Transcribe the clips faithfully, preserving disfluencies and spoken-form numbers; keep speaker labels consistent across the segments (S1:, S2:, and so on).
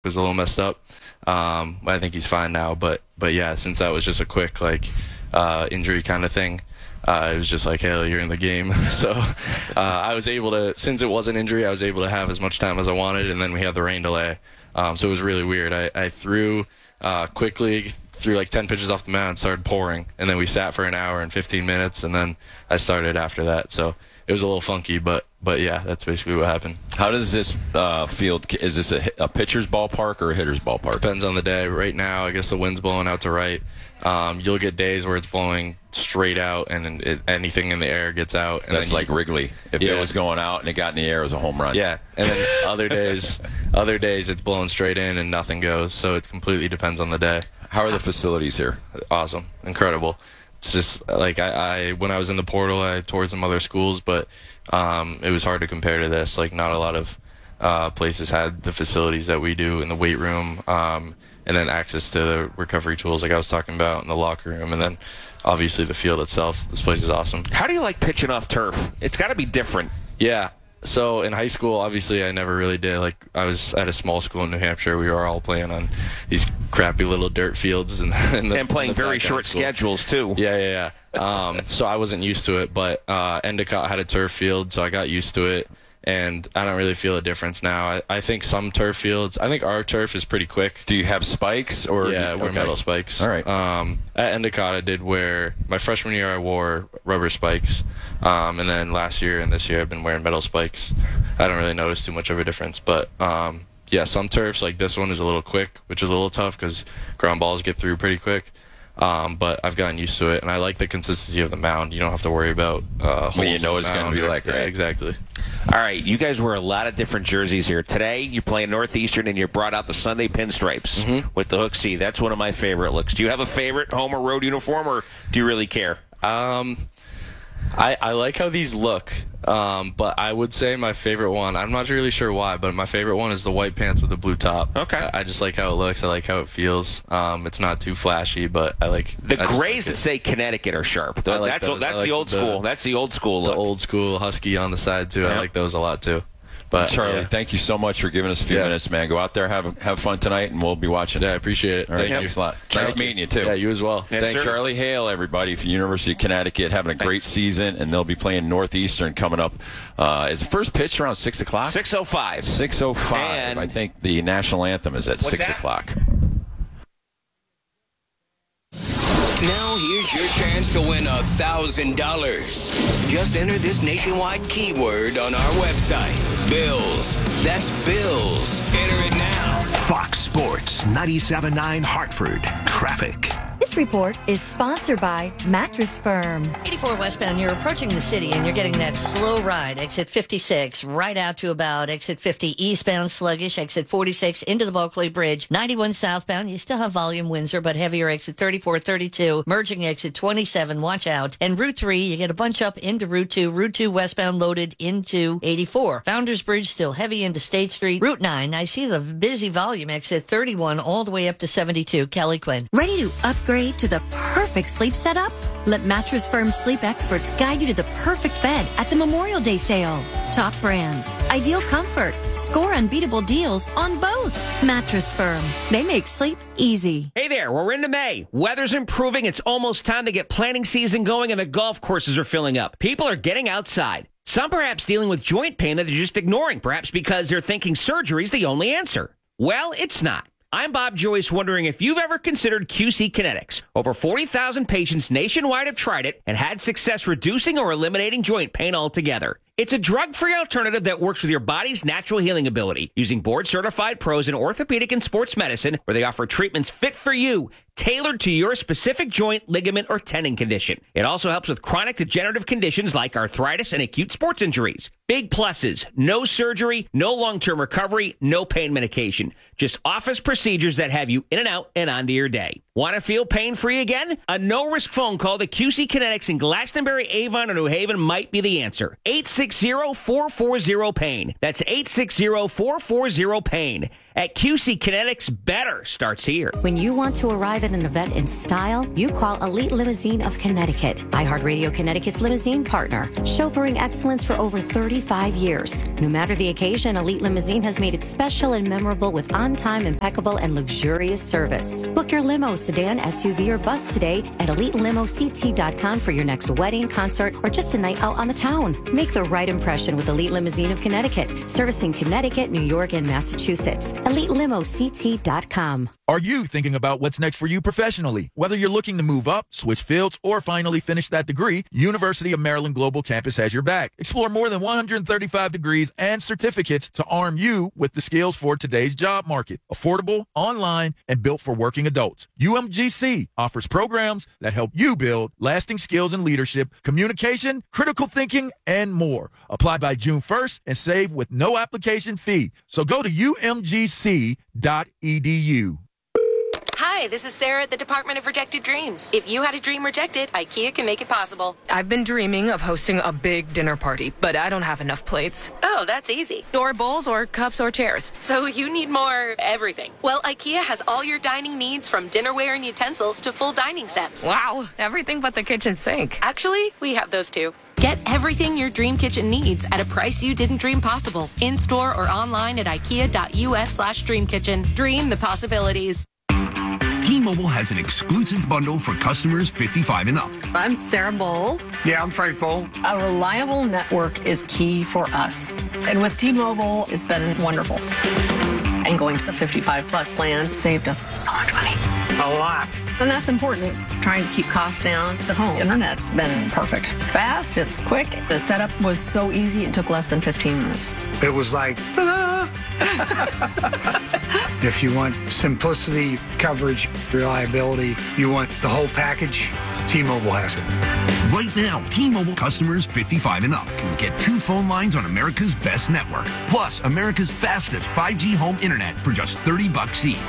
S1: was a little messed up. Um, I think he's fine now, but but yeah, since that was just a quick like uh, injury kind of thing, uh, it was just like, hey, you're in the game. so uh, I was able to, since it was an injury, I was able to have as much time as I wanted, and then we had the rain delay, um, so it was really weird. I, I threw uh, quickly, threw like ten pitches off the mound, started pouring, and then we sat for an hour and fifteen minutes, and then I started after that. So it was a little funky, but but yeah, that's basically what happened.
S2: How does this uh, field, is this a, a pitcher's ballpark or a hitter's ballpark?
S1: Depends on the day. Right now, I guess the wind's blowing out to right. Um, you'll get days where it's blowing straight out and it, anything in the air gets out. And
S2: That's
S1: then
S2: like
S1: you,
S2: Wrigley. If
S1: yeah.
S2: it was going out and it got in the air, it was a home run.
S1: Yeah, and then other days, other days it's blowing straight in and nothing goes. So it completely depends on the day.
S2: How are the facilities here?
S1: Awesome, incredible. It's just like I, I when I was in the portal, I toured some other schools, but um, it was hard to compare to this. Like not a lot of uh, places had the facilities that we do in the weight room, um, and then access to the recovery tools like I was talking about in the locker room, and then obviously the field itself. This place is awesome.
S3: How do you like pitching off turf? It's got to be different.
S1: Yeah. So in high school, obviously, I never really did. Like I was at a small school in New Hampshire. We were all playing on these crappy little dirt fields and and, the,
S3: and playing
S1: the
S3: very short schedules too.
S1: Yeah, yeah, yeah. Um, so I wasn't used to it, but uh, Endicott had a turf field, so I got used to it, and I don't really feel a difference now. I, I think some turf fields. I think our turf is pretty quick.
S2: Do you have spikes or?
S1: Yeah,
S2: okay.
S1: wear metal spikes.
S2: All right.
S1: Um, at Endicott, I did wear my freshman year. I wore rubber spikes, um, and then last year and this year I've been wearing metal spikes. I don't really notice too much of a difference, but um, yeah, some turfs like this one is a little quick, which is a little tough because ground balls get through pretty quick. Um, but I've gotten used to it, and I like the consistency of the mound. You don't have to worry about uh,
S2: when you
S1: holes
S2: know
S1: in the
S2: it's going to
S1: mound
S2: be
S1: or-
S2: like,
S1: yeah,
S2: right?
S1: exactly.
S3: All right, you guys wear a lot of different jerseys here. Today, you're playing Northeastern, and you brought out the Sunday pinstripes
S1: Mm-hmm.
S3: with the hook C. That's one of my favorite looks. Do you have a favorite home or road uniform, or do you really care?
S1: Um, I, I like how these look, um, but I would say my favorite one, I'm not really sure why, but my favorite one is the white pants with the blue top.
S3: Okay.
S1: I, I just like how it looks. I like how it feels. Um, it's not too flashy, but I like
S3: The
S1: I just
S3: grays
S1: like
S3: that
S1: it.
S3: say Connecticut are sharp. The-
S1: I like
S3: that's
S1: those.
S3: that's
S1: I like
S3: the old
S1: the-
S3: school. That's the old school
S1: The
S3: look.
S1: old school husky on the side, too.
S3: Yeah.
S1: I like those a lot, too. But
S2: Charlie,
S1: yeah.
S2: thank you so much for giving us a few
S1: Yeah.
S2: minutes, man. Go out there, have have fun tonight, and we'll be watching.
S1: Yeah, I appreciate it.
S2: All right,
S1: Thank
S2: thanks
S1: you.
S2: a lot. Nice
S1: Thank
S2: meeting you, too.
S1: Yeah, you as well.
S3: Yes,
S2: Thanks,
S3: sir.
S2: Charlie Hale, everybody, from University of Connecticut, having a great
S3: Thanks.
S2: season, and they'll be playing Northeastern coming up. Uh, is the first pitch around six o'clock?
S3: six oh five.
S2: Six oh five.
S3: And-
S2: I think the national anthem is at
S3: What's
S2: six
S3: that?
S2: o'clock.
S4: Now here's your chance to win a thousand dollars. Just enter this nationwide keyword on our website. Bills. That's Bills. Enter it now.
S5: Fox Sports ninety-seven point nine Hartford. Traffic.
S6: This report is sponsored by Mattress Firm.
S7: eighty-four westbound, you're approaching the city and you're getting that slow ride. Exit fifty-six, right out to about exit fifty eastbound, sluggish. Exit forty-six into the Bulkley Bridge. ninety-one southbound, you still have volume Windsor, but heavier. Exit thirty-four, thirty-two, merging exit twenty-seven, watch out. And Route three, you get a bunch up into Route two. Route two westbound loaded into eighty-four. Founders Bridge still heavy into State Street. Route nine, I see the busy volume. Exit thirty-one all the way up to seventy-two. Kelly Quinn.
S6: Ready to upgrade to the perfect sleep setup? Let Mattress Firm sleep experts guide you to the perfect bed at the Memorial Day sale. Top brands, ideal comfort, score unbeatable deals on both. Mattress Firm, they make sleep easy.
S3: Hey there, we're into May. Weather's improving. It's almost time to get planting season going, and the golf courses are filling up. People are getting outside. Some perhaps dealing with joint pain that they're just ignoring, perhaps because they're thinking surgery's the only answer. Well, it's not. I'm Bob Joyce, wondering if you've ever considered Q C Kinetics. Over forty thousand patients nationwide have tried it and had success reducing or eliminating joint pain altogether. It's a drug-free alternative that works with your body's natural healing ability, using board-certified pros in orthopedic and sports medicine, where they offer treatments fit for you, tailored to your specific joint, ligament, or tendon condition. It also helps with chronic degenerative conditions like arthritis and acute sports injuries. Big pluses: no surgery, no long-term recovery, no pain medication. Just office procedures that have you in and out and onto your day. Want to feel pain-free again? A no-risk phone call to Q C Kinetics in Glastonbury, Avon, or New Haven might be the answer. eight six zero, four four zero, PAIN. That's eight six zero, four four zero, PAIN. at Q C Kinetics. Better starts here.
S8: When you want to arrive at an event in style, you call Elite Limousine of Connecticut, iHeartRadio Connecticut's limousine partner, chauffeuring excellence for over thirty-five years. No matter the occasion, Elite Limousine has made it special and memorable with on-time, impeccable, and luxurious service. Book your limo, sedan, S U V, or bus today at elite limo c t dot com for your next wedding, concert, or just a night out on the town. Make the right impression with Elite Limousine of Connecticut, servicing Connecticut, New York, and Massachusetts. elite limo c t dot com.
S9: Are you thinking about what's next for you professionally? Whether you're looking to move up, switch fields, or finally finish that degree, University of Maryland Global Campus has your back. Explore more than one hundred thirty-five degrees and certificates to arm you with the skills for today's job market. Affordable, online, and built for working adults. U M G C offers programs that help you build lasting skills in leadership, communication, critical thinking, and more. Apply by June first and save with no application fee. So go to u m g c dot e d u.
S10: Hi, this is Sarah at the Department of Rejected Dreams. If you had a dream rejected, IKEA can make it possible.
S11: I've been dreaming of hosting a big dinner party, but I don't have enough plates.
S10: Oh, that's easy.
S11: Or bowls, or cups, or chairs.
S10: So you need more everything. Well, IKEA has all your dining needs, from dinnerware and utensils to full dining sets.
S11: Wow, everything but the kitchen sink.
S10: Actually, we have those too. Get everything your dream kitchen needs at a price you didn't dream possible. In-store or online at ikea.us slash dream kitchen. Dream the possibilities.
S5: T-Mobile has an exclusive bundle for customers fifty-five and up.
S12: I'm Sarah Bowl.
S13: Yeah, I'm Frank Bowl.
S12: A reliable network is key for us. And with T-Mobile, it's been wonderful. And going to the fifty-five plus plan saved us so much money.
S13: A lot.
S12: And that's important. Trying to keep costs down. The home internet's been perfect. It's fast, it's quick. The setup was so easy, it took less than fifteen minutes.
S13: It was like, ta-da! If you want simplicity, coverage, reliability, you want the whole package, T-Mobile has it.
S5: Right now, T-Mobile customers fifty-five and up can get two phone lines on America's best network, plus America's fastest five G home internet for just thirty bucks each.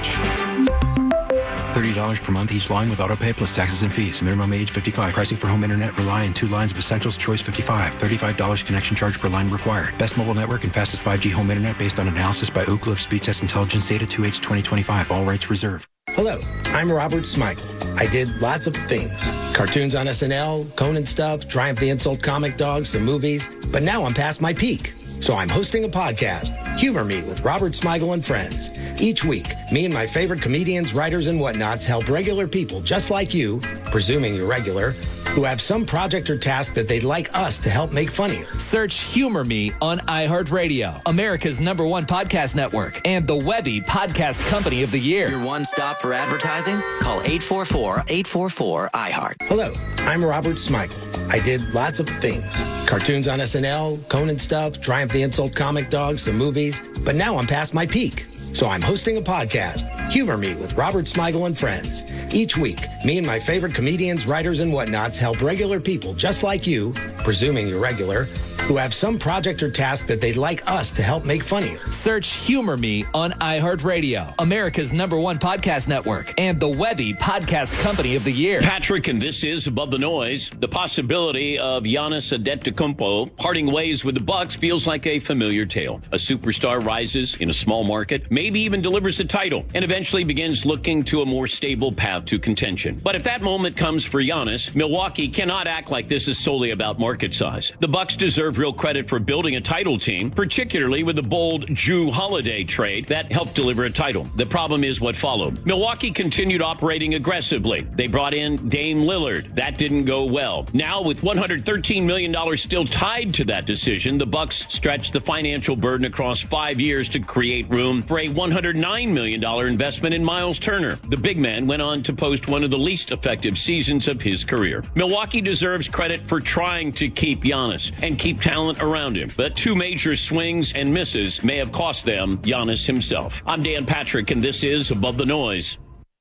S14: thirty dollars per month each line with autopay plus taxes and fees. Minimum age fifty-five. Pricing for home internet rely on two lines of Essentials Choice fifty-five. thirty-five dollars connection charge per line required. Best mobile network and fastest five G home internet based on analysis by Ookla of Speed Test Intelligence data two H twenty twenty-five. All rights reserved.
S15: Hello, I'm Robert Smigel. I did lots of things. Cartoons on S N L, Conan stuff, Triumph the Insult comic dogs, some movies. But now I'm past my peak. So I'm hosting a podcast, Humor Me with Robert Smigel and Friends. Each week, me and my favorite comedians, writers, and whatnots help regular people just like you, presuming you're regular, who have some project or task that they'd like us to help make funnier.
S16: Search Humor Me on iHeartRadio, America's number one podcast network, and the Webby Podcast Company of the Year.
S17: Your one stop for advertising? Call eight four four, eight four four, iHeart.
S15: Hello, I'm Robert Smigel. I did lots of things. Cartoons on S N L, Conan stuff, Triumph the Insult comic dogs, some movies. But now I'm past my peak. So I'm hosting a podcast, Humor Me with Robert Smigel and Friends. Each week, me and my favorite comedians, writers, and whatnots help regular people just like you, presuming you're regular, who have some project or task that they'd like us to help make funnier.
S16: Search Humor Me on iHeartRadio, America's number one podcast network, and the Webby Podcast Company of the Year.
S18: Patrick, and this is Above the Noise. The possibility of Giannis Antetokounmpo parting ways with the Bucks feels like a familiar tale. A superstar rises in a small market, maybe even delivers a title, and eventually begins looking to a more stable path to contention. But if that moment comes for Giannis, Milwaukee cannot act like this is solely about market size. The Bucks deserve real credit for building a title team, particularly with the bold Jrue Holiday trade that helped deliver a title. The problem is what followed. Milwaukee continued operating aggressively. They brought in Dame Lillard. That didn't go well. Now, with one hundred thirteen million dollars still tied to that decision, the Bucks stretched the financial burden across five years to create room for a one hundred nine million dollars investment in Miles Turner. The big man went on to post one of the least effective seasons of his career. Milwaukee deserves credit for trying to keep Giannis and keep talent around him, but two major swings and misses may have cost them Giannis himself. I'm Dan Patrick, and this is Above the Noise.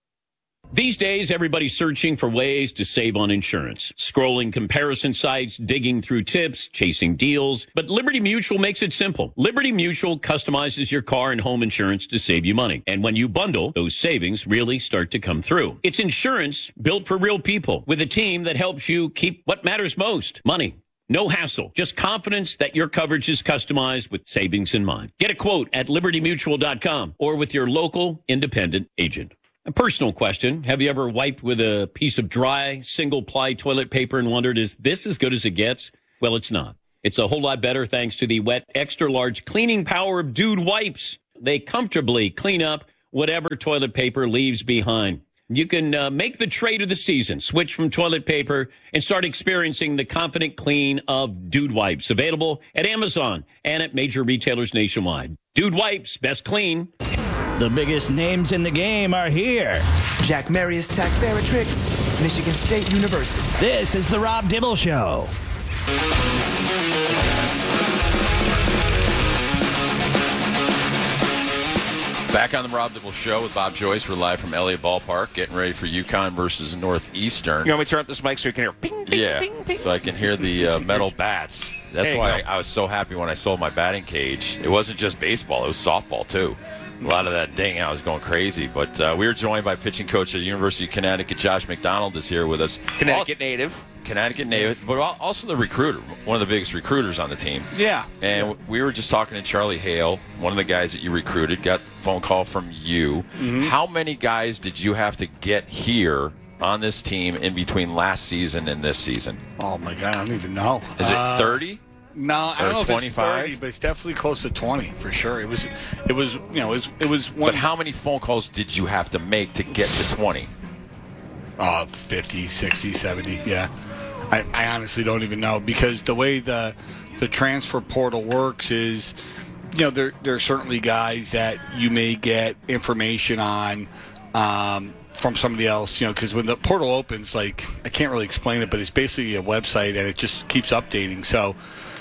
S18: These days, everybody's searching for ways to save on insurance, scrolling comparison sites, digging through tips, chasing deals. But Liberty Mutual makes it simple. Liberty Mutual customizes your car and home insurance to save you money. And when you bundle, those savings really start to come through. It's insurance built for real people with a team that helps you keep what matters most, money. No hassle, just confidence that your coverage is customized with savings in mind. Get a quote at liberty mutual dot com or with your local independent agent. A personal question. Have you ever wiped with a piece of dry, single-ply toilet paper and wondered, is this as good as it gets? Well, it's not. It's a whole lot better thanks to the wet, extra-large cleaning power of Dude Wipes. They comfortably clean up whatever toilet paper leaves behind. You can uh, make the trade of the season, switch from toilet paper, and start experiencing the confident clean of Dude Wipes. Available at Amazon and at major retailers nationwide. Dude Wipes, best clean.
S19: The biggest names in the game are here.
S20: Jack Marius Tack Baratrix, Michigan State University.
S19: This is the Rob Dibble Show.
S2: Back on the Rob Dibble Show with Bob Joyce. We're live from Elliott Ballpark, getting ready for UConn versus Northeastern.
S3: You want me to turn up this mic so you can hear ping, ping,
S2: yeah,
S3: ping, ping.
S2: so I can hear the uh, metal bats. That's why I, I was so happy when I sold my batting cage. It wasn't just baseball, it was softball, too. A lot of that ding, I was going crazy. But uh, we were joined by pitching coach at the University of Connecticut. Josh McDonald is here with us.
S3: Connecticut All, native.
S2: Connecticut native, but also the recruiter, one of the biggest recruiters on the team.
S21: Yeah.
S2: And yeah. we were just talking to Charlie Hale, one of the guys that you recruited, got a phone call from you. Mm-hmm. How many guys did you have to get here on this team in between last season and this season?
S21: Oh, my God, I don't even know.
S2: Is it thirty?
S21: Uh, No, I don't know
S2: twenty-five?
S21: if it's thirty, but it's definitely close to twenty for sure. It was, it was, you know, it was, it was one.
S2: But how many phone calls did you have to make to get to twenty?
S21: Uh, fifty, sixty, seventy, yeah. I, I honestly don't even know because the way the the transfer portal works is, you know, there there are certainly guys that you may get information on um, from somebody else, you know, because when the portal opens, like, I can't really explain it, but it's basically a website and it just keeps updating. So,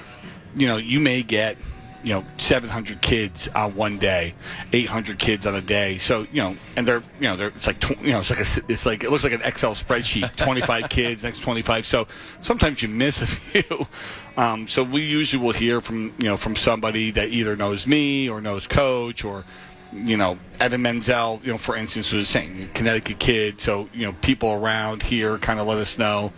S21: you know, you may get, you know, seven hundred kids on one day, eight hundred kids on a day. So, you know, and they're, you know, they're, it's like, tw- you know, it's like a, it's like, it looks like an Excel spreadsheet, twenty-five kids, next twenty-five. So sometimes you miss a few. Um, so we usually will hear from, you know, from somebody that either knows me or knows coach or, you know, Evan Menzel, you know, for instance, was saying Connecticut kid. So, you know, people around here kind of let us know.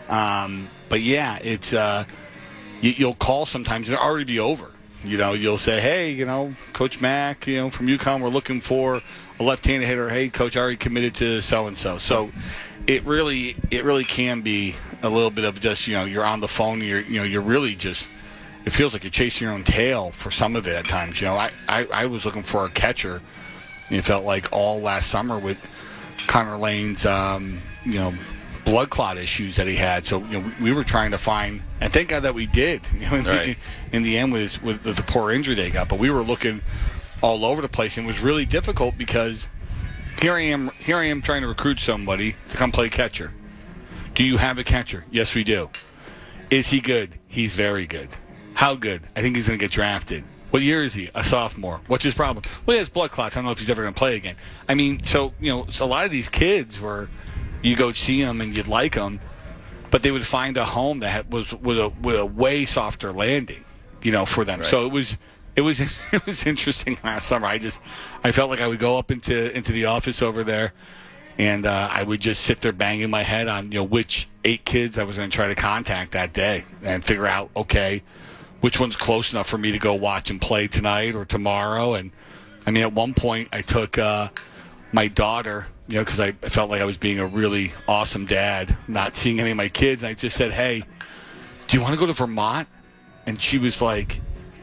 S21: Um, but yeah, it's, uh, you, you'll call sometimes and it'll already be over. You know, you'll say, hey, you know, Coach Mack, you know, from UConn, we're looking for a left-handed hitter. Hey, Coach, I already committed to so-and-so. So it really it really can be a little bit of just, you know, you're on the phone. You're, you know, you're really just, it feels like you're chasing your own tail for some of it at times. You know, I, I, I was looking for a catcher. And it felt like all last summer with Connor Lane's, um, you know, blood clot issues that he had. So, you know, we were trying to find, and thank God that we did, you know, in, right. the, in the end with, his, with the poor injury they got. But we were looking all over the place, and it was really difficult because here I am, here I am trying to recruit somebody to come play catcher. Do you have a catcher? Yes, we do. Is he good? He's very good. How good? I think he's going to get drafted. What year is he? A sophomore. What's his problem? Well, he has blood clots. I don't know if he's ever going to play again. I mean, so, you know, so a lot of these kids were, you go see them and you'd like them, but they would find a home that had, was with a with a way softer landing, you know, for them. Right. So it was it was it was interesting last summer. I just I felt like I would go up into into the office over there, and uh, I would just sit there banging my head on, you know, which eight kids I was going to try to contact that day and figure out, okay, which one's close enough for me to go watch and play tonight or tomorrow. And I mean, at one point I took uh, my daughter, you know, because I felt like I was being a really awesome dad, not seeing any of my kids. And I just said, hey, do you want to go to Vermont? And she was like,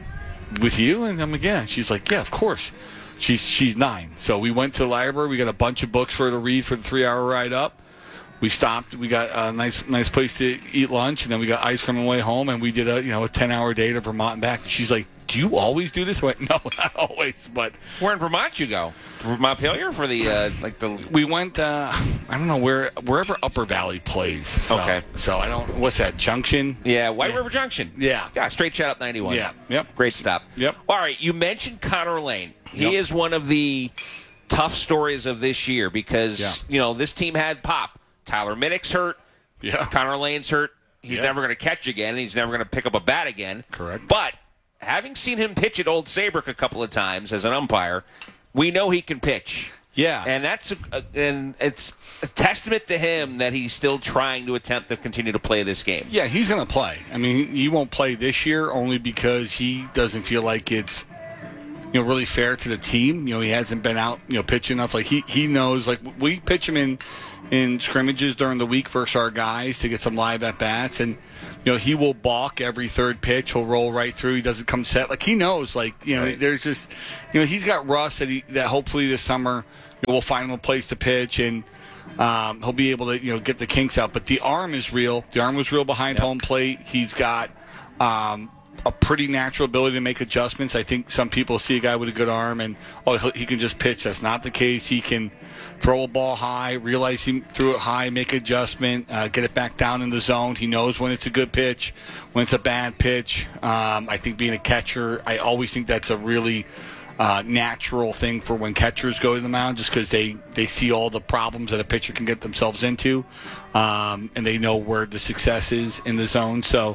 S21: with you? And I'm like, yeah. She's like, yeah, of course. She's she's nine. So we went to the library. We got a bunch of books for her to read for the three-hour ride up. We stopped. We got a nice nice place to eat lunch, and then we got ice cream on the way home, and we did a, you know, a ten-hour day to Vermont and back. And she's like, do you always do this? I went, no, not always, but
S3: where in Vermont you go? Montpelier for the uh, like the.
S21: We went. Uh, I don't know where wherever Upper Valley plays. So,
S3: okay.
S21: So I don't. What's that? Junction?
S3: Yeah, White yeah. River Junction.
S21: Yeah.
S3: Yeah. Straight shot up ninety-one.
S21: Yeah. Yep.
S3: Great stop.
S21: Yep.
S3: All right. You mentioned Connor Lane. He
S21: yep.
S3: is one of the tough stories of this year because
S21: yeah.
S3: you know this team had pop. Tyler Minnick's hurt.
S21: Yeah.
S3: Connor Lane's hurt. He's
S21: yeah.
S3: never going to catch again. He's never going to pick up a bat again.
S21: Correct.
S3: But having seen him pitch at Old Saybrook a couple of times as an umpire, we know he can pitch.
S21: Yeah.
S1: And that's a, and it's a testament to him that he's still trying to attempt to continue to play this game.
S21: Yeah, he's going to play. I mean, he won't play this year only because he doesn't feel like it's, you know, really fair to the team. You know, he hasn't been out, you know, pitching enough. Like, he, he knows, like, we pitch him in, in scrimmages during the week versus our guys to get some live at-bats, and, you know, he will balk every third pitch. He'll roll right through. He doesn't come set. Like, he knows, like, you know, right. there's just, you know, he's got rust that, he, that hopefully this summer you know, we'll find him a place to pitch, and um, he'll be able to, you know, get the kinks out. But the arm is real. The arm was real behind yep. home plate. He's got um, a pretty natural ability to make adjustments. I think some people see a guy with a good arm and, oh, he can just pitch. That's not the case. He can throw a ball high, realize he threw it high, make an adjustment, uh, get it back down in the zone. He knows when it's a good pitch, when it's a bad pitch. Um, I think being a catcher, I always think that's a really uh, natural thing for when catchers go to the mound, just because they, they see all the problems that a pitcher can get themselves into, um, and they know where the success is in the zone. So,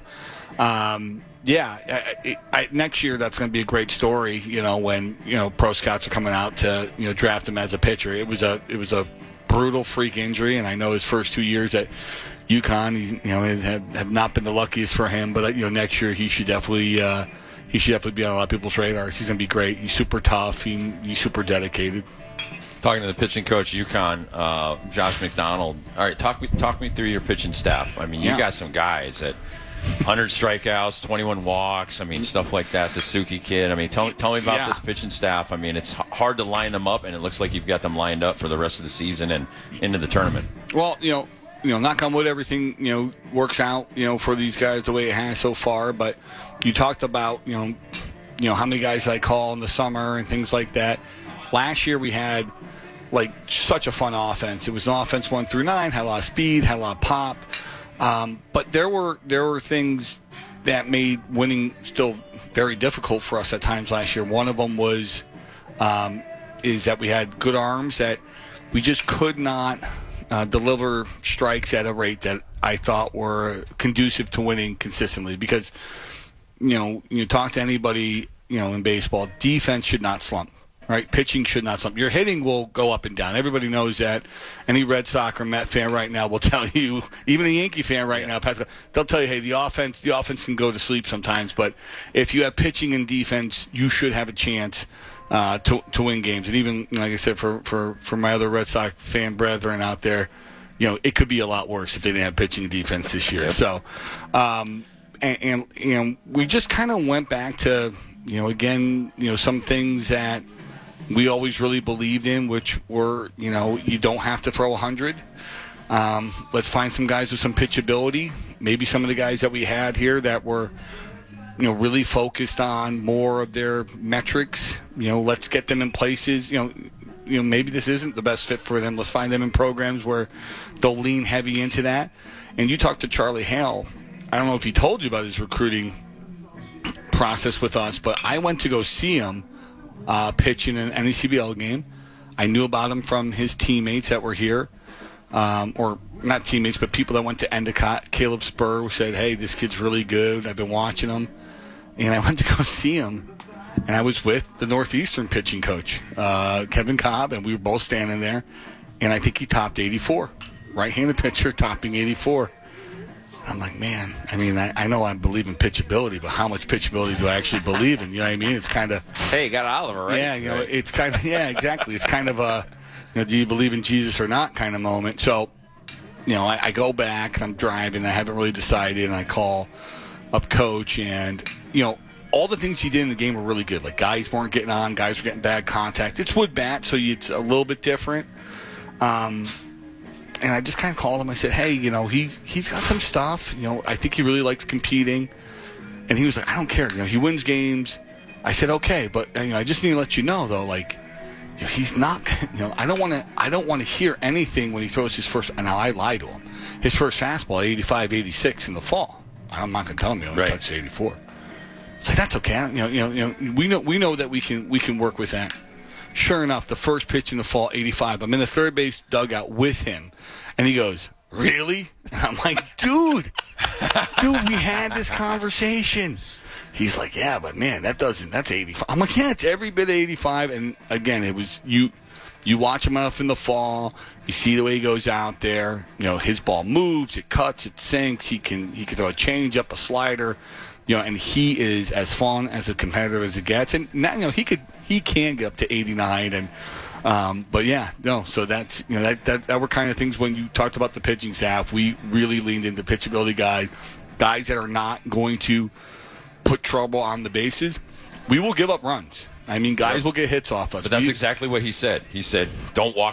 S21: um, yeah, I, I, next year that's going to be a great story. You know, when you know pro scouts are coming out to you know draft him as a pitcher. It was a it was a brutal freak injury, and I know his first two years at UConn, he, you know, have, have not been the luckiest for him. But you know, next year he should definitely uh, he should definitely be on a lot of people's radars. He's going to be great. He's super tough. He, he's super dedicated.
S2: Talking to the pitching coach at UConn, uh, Josh McDonald. All right, talk me talk me through your pitching staff. I mean, you
S21: Yeah.
S2: got some guys that. one hundred strikeouts, twenty-one walks. I mean, stuff like that. The Suki kid. I mean, tell, tell me about
S21: Yeah.
S2: this pitching staff. I mean, it's h- hard to line them up, and it looks like you've got them lined up for the rest of the season and into the tournament.
S21: Well, you know, you know, knock on wood, everything you know works out. You know, for these guys the way it has so far. But you talked about you know, you know how many guys I call in the summer and things like that. Last year we had like such a fun offense. It was an offense one through nine, had a lot of speed, had a lot of pop. Um, but there were there were things that made winning still very difficult for us at times last year. One of them was um, is that we had good arms that we just could not uh, deliver strikes at a rate that I thought were conducive to winning consistently. Because you know you talk to anybody you know in baseball, defense should not slump. Right, pitching should not slump. Your hitting will go up and down. Everybody knows that. Any Red Sox or Met fan right now will tell you. Even a Yankee fan right now, Pascal, they'll tell you, "Hey, the offense, the offense can go to sleep sometimes." But if you have pitching and defense, you should have a chance uh, to to win games. And even like I said, for, for, for my other Red Sox fan brethren out there, you know, it could be a lot worse if they didn't have pitching and defense this year. So, um, and, and you know, we just kind of went back to you know again, you know, some things that we always really believed in, which were, you know, you don't have to throw one hundred. Um, let's find some guys with some pitchability. Maybe some of the guys that we had here that were, you know, really focused on more of their metrics. You know, let's get them in places. You know, you know, maybe this isn't the best fit for them. Let's find them in programs where they'll lean heavy into that. And you talked to Charlie Hale. I don't know if he told you about his recruiting process with us, but I went to go see him Uh, pitch in an N E C B L game. I knew about him from his teammates that were here, um, or not teammates, but people that went to Endicott. Caleb Spur said, "Hey, this kid's really good. I've been watching him," and I went to go see him. And I was with the Northeastern pitching coach, uh, Kevin Cobb, and we were both standing there. And I think he topped eighty-four, right-handed pitcher topping eighty-four. I'm like, man, I mean, I, I know I believe in pitchability, but how much pitchability do I actually believe in? You know what I mean? It's kind of...
S1: Hey, you got Oliver, right?
S21: Yeah, you know,
S1: right.
S21: it's kind of... Yeah, exactly. It's kind of a, you know, do you believe in Jesus or not kind of moment. So, you know, I, I go back, I'm driving, I haven't really decided, and I call up Coach, and, you know, all the things he did in the game were really good. Like, guys weren't getting on, guys were getting bad contact. It's wood bat, so it's a little bit different. Um... And I just kind of called him. I said, hey, you know, he's, he's got some stuff. You know, I think he really likes competing. And he was like, I don't care. You know, he wins games. I said, okay. But, you know, I just need to let you know, though, like, you know, he's not, you know, I don't want to I don't want to hear anything when he throws his first, and now I lie to him. His first fastball, eighty-five, eighty-six in the fall. I'm not going to tell him he only
S2: Right.
S21: touched eighty-four. It's like, that's okay. You know, you know, you know, we know we know that we can we can work with that. Sure enough, the first pitch in the fall, eighty-five. I'm in the third base dugout with him. And he goes, really? And I'm like, dude, dude, we had this conversation. He's like, yeah, but man, that doesn't, that's eighty-five. I'm like, yeah, it's every bit eighty-five. And again, it was, you You watch him enough in the fall. You see the way he goes out there. You know, his ball moves, it cuts, it sinks. He can he can throw a changeup, a slider. You know, and he is as fun as a competitor as it gets. And now, you know, he could he can get up to eighty-nine. And um, but yeah, no. So that's you know that, that that were kind of things when you talked about the pitching staff. We really leaned into pitchability guys, guys that are not going to put trouble on the bases. We will give up runs. I mean, guys will get hits off us.
S2: But that's
S21: we,
S2: exactly what he said. He said, "Don't walk